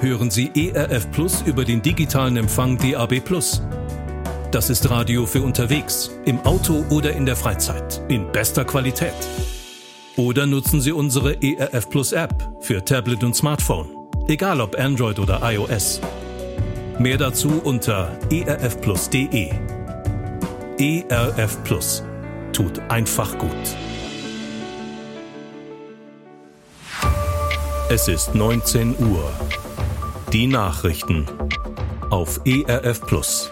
hören Sie ERF Plus über den digitalen Empfang DAB+. Das ist Radio für unterwegs, im Auto oder in der Freizeit, in bester Qualität. Oder nutzen Sie unsere ERF Plus App für Tablet und Smartphone, egal ob Android oder iOS. Mehr dazu unter erfplus.de. ERF Plus tut einfach gut. Es ist 19 Uhr. Die Nachrichten auf ERF Plus.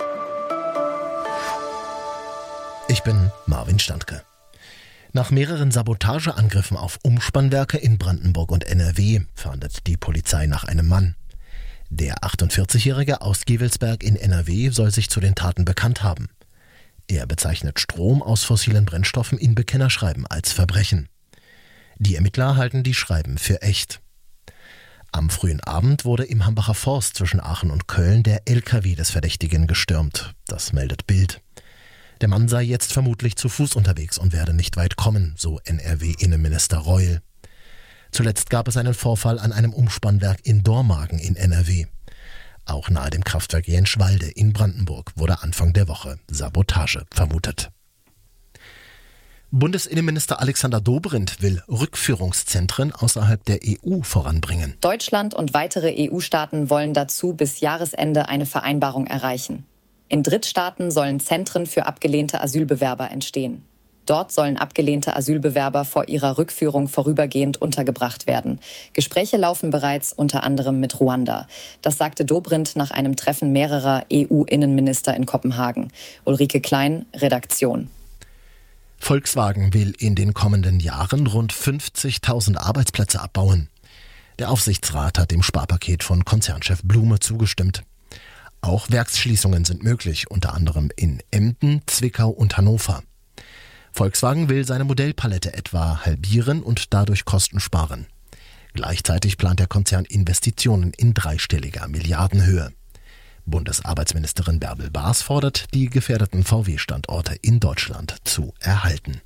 Ich bin Marvin Standke. Nach mehreren Sabotageangriffen auf Umspannwerke in Brandenburg und NRW fahndet die Polizei nach einem Mann. Der 48-Jährige aus Gevelsberg in NRW soll sich zu den Taten bekannt haben. Er bezeichnet Strom aus fossilen Brennstoffen in Bekennerschreiben als Verbrechen. Die Ermittler halten die Schreiben für echt. Am frühen Abend wurde im Hambacher Forst zwischen Aachen und Köln der LKW des Verdächtigen gestürmt. Das meldet Bild. Der Mann sei jetzt vermutlich zu Fuß unterwegs und werde nicht weit kommen, so NRW-Innenminister Reul. Zuletzt gab es einen Vorfall an einem Umspannwerk in Dormagen in NRW. Auch nahe dem Kraftwerk Jenschwalde in Brandenburg wurde Anfang der Woche Sabotage vermutet. Bundesinnenminister Alexander Dobrindt will Rückführungszentren außerhalb der EU voranbringen. Deutschland und weitere EU-Staaten wollen dazu bis Jahresende eine Vereinbarung erreichen. In Drittstaaten sollen Zentren für abgelehnte Asylbewerber entstehen. Dort sollen abgelehnte Asylbewerber vor ihrer Rückführung vorübergehend untergebracht werden. Gespräche laufen bereits unter anderem mit Ruanda. Das sagte Dobrindt nach einem Treffen mehrerer EU-Innenminister in Kopenhagen. Ulrike Klein, Redaktion. Volkswagen will in den kommenden Jahren rund 50.000 Arbeitsplätze abbauen. Der Aufsichtsrat hat dem Sparpaket von Konzernchef Blume zugestimmt. Auch Werksschließungen sind möglich, unter anderem in Emden, Zwickau und Hannover. Volkswagen will seine Modellpalette etwa halbieren und dadurch Kosten sparen. Gleichzeitig plant der Konzern Investitionen in dreistelliger Milliardenhöhe. Bundesarbeitsministerin Bärbel Baas fordert, die gefährdeten VW-Standorte in Deutschland zu erhalten.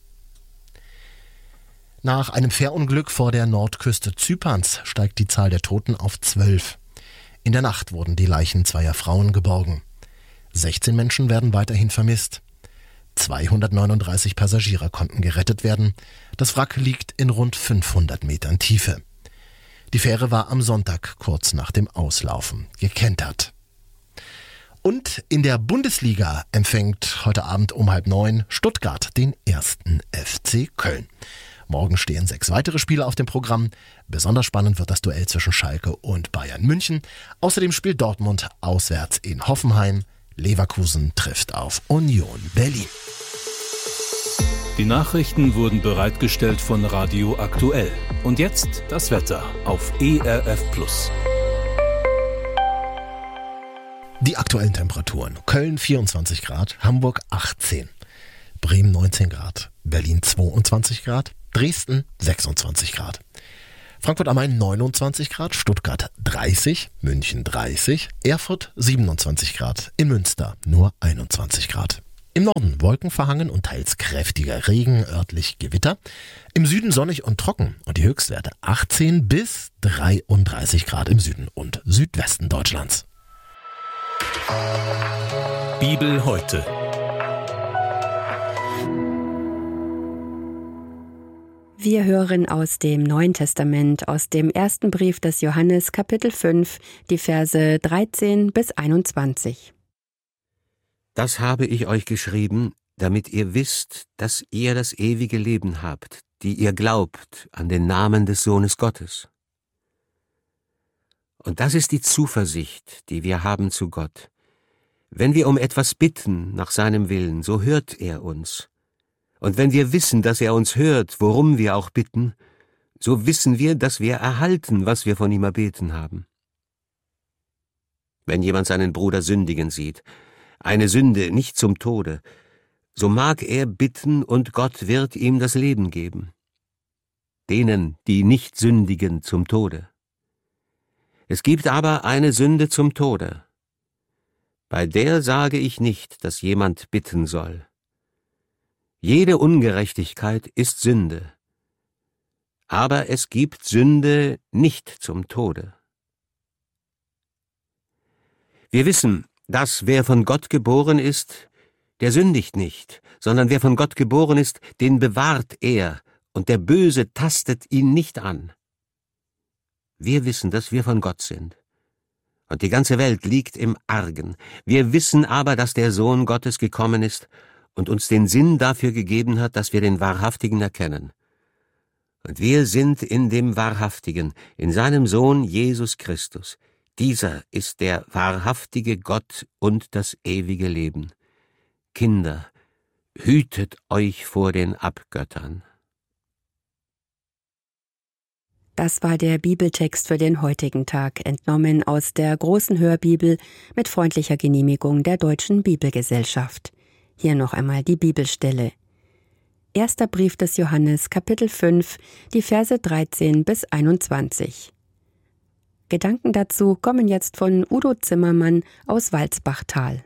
Nach einem Fährunglück vor der Nordküste Zyperns steigt die Zahl der Toten auf 12. In der Nacht wurden die Leichen zweier Frauen geborgen. 16 Menschen werden weiterhin vermisst. 239 Passagiere konnten gerettet werden. Das Wrack liegt in rund 500 Metern Tiefe. Die Fähre war am Sonntag kurz nach dem Auslaufen gekentert. Und in der Bundesliga empfängt heute Abend um 8:30 Stuttgart den 1. FC Köln. Morgen stehen 6 weitere Spiele auf dem Programm. Besonders spannend wird das Duell zwischen Schalke und Bayern München. Außerdem spielt Dortmund auswärts in Hoffenheim. Leverkusen trifft auf Union Berlin. Die Nachrichten wurden bereitgestellt von Radio Aktuell. Und jetzt das Wetter auf ERF Plus. Die aktuellen Temperaturen: Köln 24 Grad, Hamburg 18, Bremen 19 Grad, Berlin 22 Grad, Dresden 26 Grad, Frankfurt am Main 29 Grad, Stuttgart 30, München 30, Erfurt 27 Grad, in Münster nur 21 Grad. Im Norden wolkenverhangen und teils kräftiger Regen, örtlich Gewitter. Im Süden sonnig und trocken und die Höchstwerte 18 bis 33 Grad im Süden und Südwesten Deutschlands. Bibel heute. Wir hören aus dem Neuen Testament, aus dem ersten Brief des Johannes, Kapitel 5, die Verse 13 bis 21. Das habe ich euch geschrieben, damit ihr wisst, dass ihr das ewige Leben habt, die ihr glaubt an den Namen des Sohnes Gottes. Und das ist die Zuversicht, die wir haben zu Gott. Wenn wir um etwas bitten nach seinem Willen, so hört er uns. Und wenn wir wissen, dass er uns hört, worum wir auch bitten, so wissen wir, dass wir erhalten, was wir von ihm erbeten haben. Wenn jemand seinen Bruder sündigen sieht, eine Sünde nicht zum Tode, so mag er bitten und Gott wird ihm das Leben geben. Denen, die nicht sündigen, zum Tode. Es gibt aber eine Sünde zum Tode. Bei der sage ich nicht, dass jemand bitten soll. Jede Ungerechtigkeit ist Sünde. Aber es gibt Sünde nicht zum Tode. Wir wissen, dass wer von Gott geboren ist, der sündigt nicht, sondern wer von Gott geboren ist, den bewahrt er, und der Böse tastet ihn nicht an. Wir wissen, dass wir von Gott sind. Und die ganze Welt liegt im Argen. Wir wissen aber, dass der Sohn Gottes gekommen ist und uns den Sinn dafür gegeben hat, dass wir den Wahrhaftigen erkennen. Und wir sind in dem Wahrhaftigen, in seinem Sohn Jesus Christus. Dieser ist der wahrhaftige Gott und das ewige Leben. Kinder, hütet euch vor den Abgöttern. Das war der Bibeltext für den heutigen Tag, entnommen aus der großen Hörbibel mit freundlicher Genehmigung der Deutschen Bibelgesellschaft. Hier noch einmal die Bibelstelle. Erster Brief des Johannes, Kapitel 5, die Verse 13 bis 21. Gedanken dazu kommen jetzt von Udo Zimmermann aus Walsbachtal.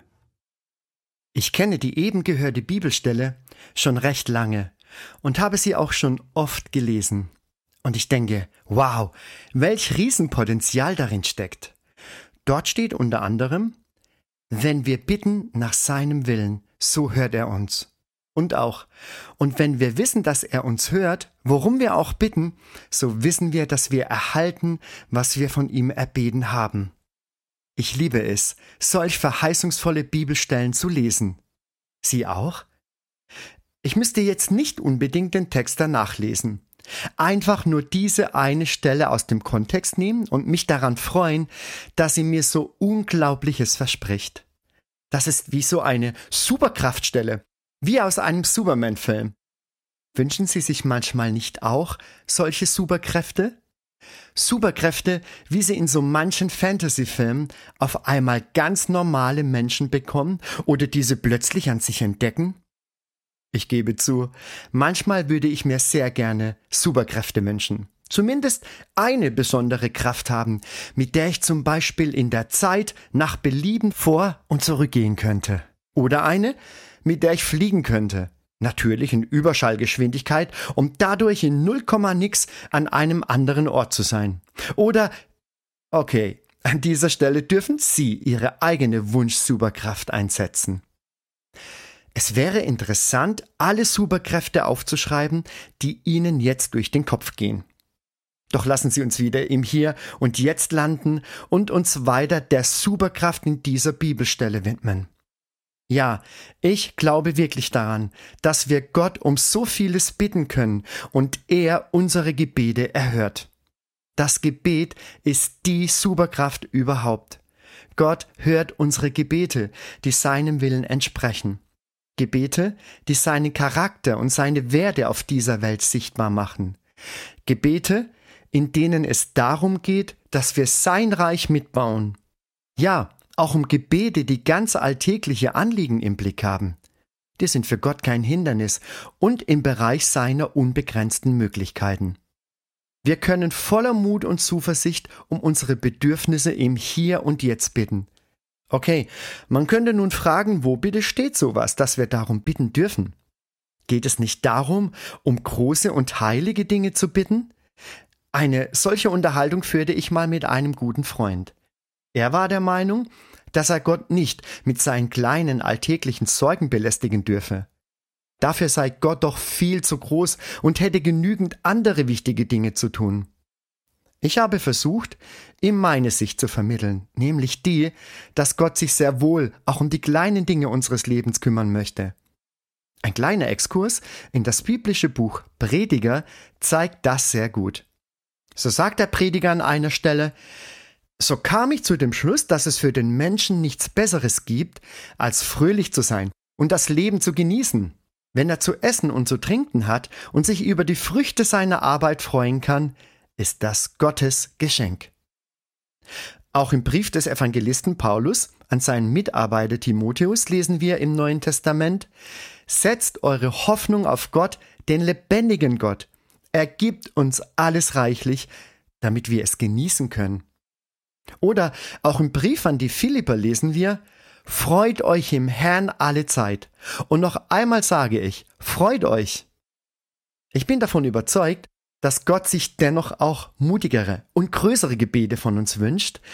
Ich kenne die eben gehörte Bibelstelle schon recht lange und habe sie auch schon oft gelesen. Und ich denke, wow, welch Riesenpotenzial darin steckt. Dort steht unter anderem, wenn wir bitten nach seinem Willen, so hört er uns. Und auch, und wenn wir wissen, dass er uns hört, worum wir auch bitten, so wissen wir, dass wir erhalten, was wir von ihm erbeten haben. Ich liebe es, solch verheißungsvolle Bibelstellen zu lesen. Sie auch? Ich müsste jetzt nicht unbedingt den Text danach lesen. Einfach nur diese eine Stelle aus dem Kontext nehmen und mich daran freuen, dass sie mir so Unglaubliches verspricht. Das ist wie so eine Superkraftstelle, wie aus einem Superman-Film. Wünschen Sie sich manchmal nicht auch solche Superkräfte? Superkräfte, wie sie in so manchen Fantasy-Filmen auf einmal ganz normale Menschen bekommen oder diese plötzlich an sich entdecken? Ich gebe zu, manchmal würde ich mir sehr gerne Superkräfte wünschen. Zumindest eine besondere Kraft haben, mit der ich zum Beispiel in der Zeit nach Belieben vor- und zurückgehen könnte. Oder eine, mit der ich fliegen könnte. Natürlich in Überschallgeschwindigkeit, um dadurch in 0, nix an einem anderen Ort zu sein. Oder, okay, an dieser Stelle dürfen Sie Ihre eigene Wunsch-Superkraft einsetzen. Es wäre interessant, alle Superkräfte aufzuschreiben, die Ihnen jetzt durch den Kopf gehen. Doch lassen Sie uns wieder im Hier und Jetzt landen und uns weiter der Superkraft in dieser Bibelstelle widmen. Ja, ich glaube wirklich daran, dass wir Gott um so vieles bitten können und er unsere Gebete erhört. Das Gebet ist die Superkraft überhaupt. Gott hört unsere Gebete, die seinem Willen entsprechen. Gebete, die seinen Charakter und seine Werte auf dieser Welt sichtbar machen. Gebete, in denen es darum geht, dass wir sein Reich mitbauen. Ja, auch um Gebete, die ganz alltägliche Anliegen im Blick haben. Die sind für Gott kein Hindernis und im Bereich seiner unbegrenzten Möglichkeiten. Wir können voller Mut und Zuversicht um unsere Bedürfnisse im Hier und Jetzt bitten. Okay, man könnte nun fragen, wo bitte steht sowas, dass wir darum bitten dürfen? Geht es nicht darum, um große und heilige Dinge zu bitten? Eine solche Unterhaltung führte ich mal mit einem guten Freund. Er war der Meinung, dass er Gott nicht mit seinen kleinen alltäglichen Sorgen belästigen dürfe. Dafür sei Gott doch viel zu groß und hätte genügend andere wichtige Dinge zu tun. Ich habe versucht, ihm meine Sicht zu vermitteln, nämlich die, dass Gott sich sehr wohl auch um die kleinen Dinge unseres Lebens kümmern möchte. Ein kleiner Exkurs in das biblische Buch Prediger zeigt das sehr gut. So sagt der Prediger an einer Stelle: So kam ich zu dem Schluss, dass es für den Menschen nichts Besseres gibt, als fröhlich zu sein und das Leben zu genießen. Wenn er zu essen und zu trinken hat und sich über die Früchte seiner Arbeit freuen kann, ist das Gottes Geschenk. Auch im Brief des Evangelisten Paulus an seinen Mitarbeiter Timotheus lesen wir im Neuen Testament: Setzt eure Hoffnung auf Gott, den lebendigen Gott. Er gibt uns alles reichlich, damit wir es genießen können. Oder auch im Brief an die Philipper lesen wir: Freut euch im Herrn alle Zeit. Und noch einmal sage ich, freut euch. Ich bin davon überzeugt, dass Gott sich dennoch auch mutigere und größere Gebete von uns wünscht,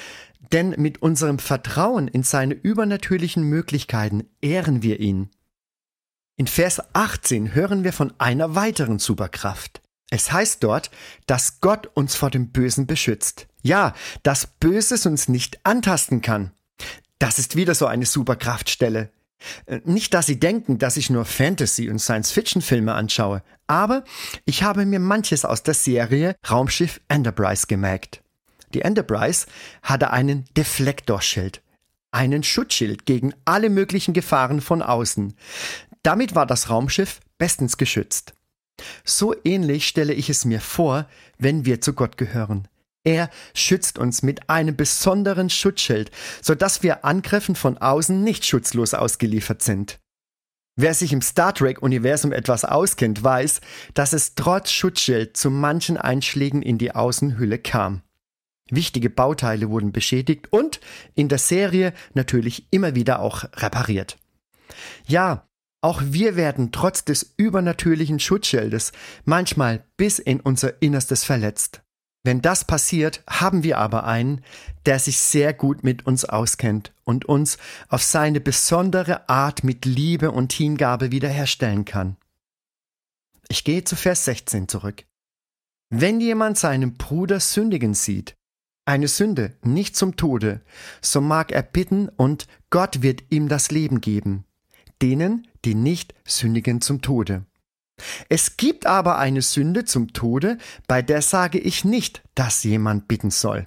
denn mit unserem Vertrauen in seine übernatürlichen Möglichkeiten ehren wir ihn. In Vers 18 hören wir von einer weiteren Superkraft. Es heißt dort, dass Gott uns vor dem Bösen beschützt. Ja, dass Böses uns nicht antasten kann. Das ist wieder so eine Superkraftstelle. Nicht, dass Sie denken, dass ich nur Fantasy- und Science-Fiction-Filme anschaue, aber ich habe mir manches aus der Serie Raumschiff Enterprise gemerkt. Die Enterprise hatte einen Deflektorschild, einen Schutzschild gegen alle möglichen Gefahren von außen. Damit war das Raumschiff bestens geschützt. So ähnlich stelle ich es mir vor, wenn wir zu Gott gehören. Er schützt uns mit einem besonderen Schutzschild, sodass wir Angriffen von außen nicht schutzlos ausgeliefert sind. Wer sich im Star Trek-Universum etwas auskennt, weiß, dass es trotz Schutzschild zu manchen Einschlägen in die Außenhülle kam. Wichtige Bauteile wurden beschädigt und in der Serie natürlich immer wieder auch repariert. Ja, auch wir werden trotz des übernatürlichen Schutzschildes manchmal bis in unser Innerstes verletzt. Wenn das passiert, haben wir aber einen, der sich sehr gut mit uns auskennt und uns auf seine besondere Art mit Liebe und Hingabe wiederherstellen kann. Ich gehe zu Vers 16 zurück. Wenn jemand seinen Bruder sündigen sieht, eine Sünde nicht zum Tode, so mag er bitten und Gott wird ihm das Leben geben, denen, die nicht sündigen zum Tode. Es gibt aber eine Sünde zum Tode, bei der sage ich nicht, dass jemand bitten soll.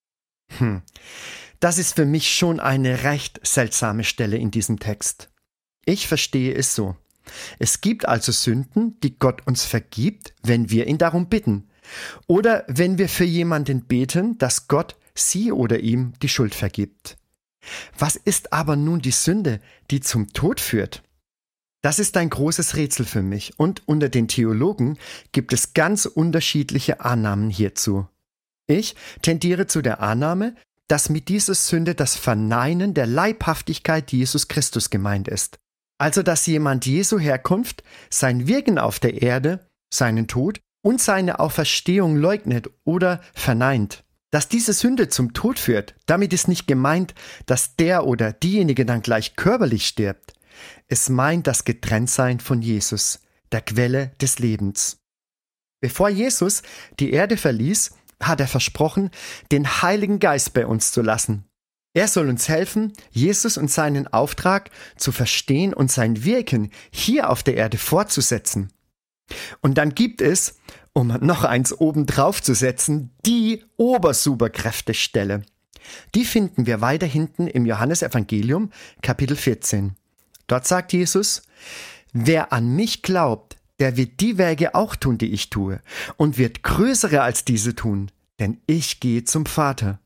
Das ist für mich schon eine recht seltsame Stelle in diesem Text. Ich verstehe es so. Es gibt also Sünden, die Gott uns vergibt, wenn wir ihn darum bitten. Oder wenn wir für jemanden beten, dass Gott sie oder ihm die Schuld vergibt. Was ist aber nun die Sünde, die zum Tod führt? Das ist ein großes Rätsel für mich und unter den Theologen gibt es ganz unterschiedliche Annahmen hierzu. Ich tendiere zu der Annahme, dass mit dieser Sünde das Verneinen der Leibhaftigkeit Jesus Christus gemeint ist. Also dass jemand Jesu Herkunft, sein Wirken auf der Erde, seinen Tod und seine Auferstehung leugnet oder verneint. Dass diese Sünde zum Tod führt, damit ist nicht gemeint, dass der oder diejenige dann gleich körperlich stirbt. Es meint das Getrenntsein von Jesus, der Quelle des Lebens. Bevor Jesus die Erde verließ, hat er versprochen, den Heiligen Geist bei uns zu lassen. Er soll uns helfen, Jesus und seinen Auftrag zu verstehen und sein Wirken hier auf der Erde fortzusetzen. Und dann gibt es, um noch eins obendrauf zu setzen, die Obersuperkräftestelle. Die finden wir weiter hinten im Johannesevangelium, Kapitel 14. Dort sagt Jesus, wer an mich glaubt, der wird die Werke auch tun, die ich tue, und wird größere als diese tun, denn ich gehe zum Vater.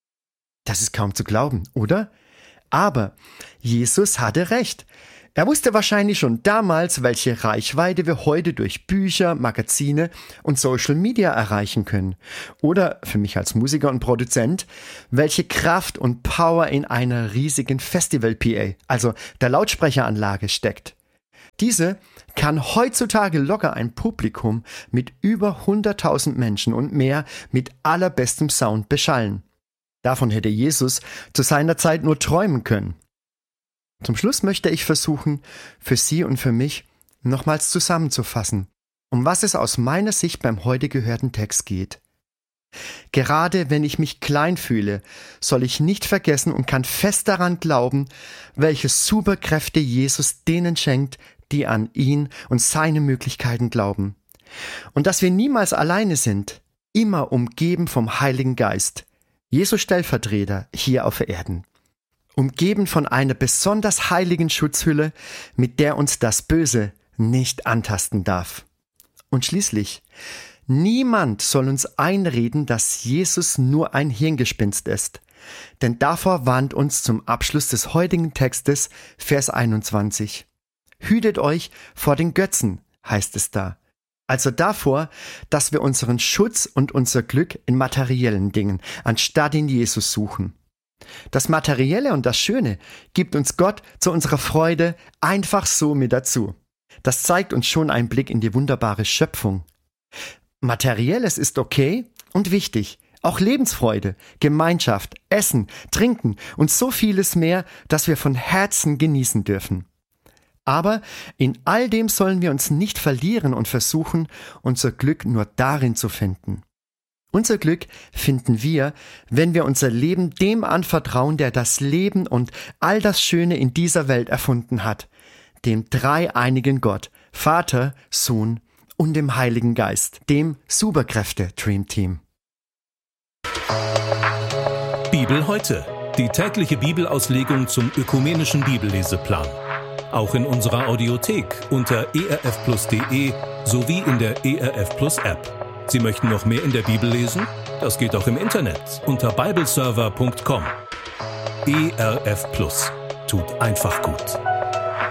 Das ist kaum zu glauben, oder? Aber Jesus hatte recht. Er wusste wahrscheinlich schon damals, welche Reichweite wir heute durch Bücher, Magazine und Social Media erreichen können. Oder, für mich als Musiker und Produzent, welche Kraft und Power in einer riesigen Festival-PA, also der Lautsprecheranlage, steckt. Diese kann heutzutage locker ein Publikum mit über 100.000 Menschen und mehr mit allerbestem Sound beschallen. Davon hätte Jesus zu seiner Zeit nur träumen können. Zum Schluss möchte ich versuchen, für Sie und für mich nochmals zusammenzufassen, um was es aus meiner Sicht beim heute gehörten Text geht. Gerade wenn ich mich klein fühle, soll ich nicht vergessen und kann fest daran glauben, welche Superkräfte Jesus denen schenkt, die an ihn und seine Möglichkeiten glauben. Und dass wir niemals alleine sind, immer umgeben vom Heiligen Geist, Jesu Stellvertreter hier auf Erden. Umgeben von einer besonders heiligen Schutzhülle, mit der uns das Böse nicht antasten darf. Und schließlich, niemand soll uns einreden, dass Jesus nur ein Hirngespinst ist. Denn davor warnt uns zum Abschluss des heutigen Textes Vers 21. Hütet euch vor den Götzen, heißt es da. Also davor, dass wir unseren Schutz und unser Glück in materiellen Dingen, anstatt in Jesus suchen. Das Materielle und das Schöne gibt uns Gott zu unserer Freude einfach so mit dazu. Das zeigt uns schon einen Blick in die wunderbare Schöpfung. Materielles ist okay und wichtig, Auch Lebensfreude, Gemeinschaft, Essen, Trinken und so vieles mehr, das wir von Herzen genießen dürfen. Aber in all dem sollen wir uns nicht verlieren und versuchen, unser Glück nur darin zu finden. Unser Glück finden wir, wenn wir unser Leben dem anvertrauen, der das Leben und all das Schöne in dieser Welt erfunden hat, dem dreieinigen Gott, Vater, Sohn und dem Heiligen Geist, dem Superkräfte-Dream Team. Bibel heute, die tägliche Bibelauslegung zum ökumenischen Bibelleseplan. Auch in unserer Audiothek unter erfplus.de sowie in der ERF Plus App. Sie möchten noch mehr in der Bibel lesen? Das geht auch im Internet unter bibleserver.com. ERF Plus tut einfach gut.